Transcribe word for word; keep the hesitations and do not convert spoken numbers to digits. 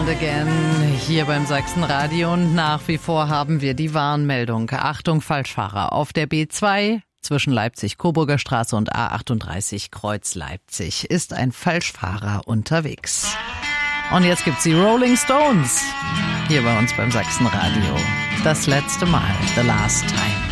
and Again hier beim Sachsenradio und nach wie vor haben wir die Warnmeldung. Achtung, Falschfahrer auf der B zwei zwischen Leipzig-Coburger Straße und A achtunddreißig Kreuz Leipzig ist ein Falschfahrer unterwegs. Und jetzt gibt's die Rolling Stones hier bei uns beim Sachsenradio. Das letzte Mal, The Last Time.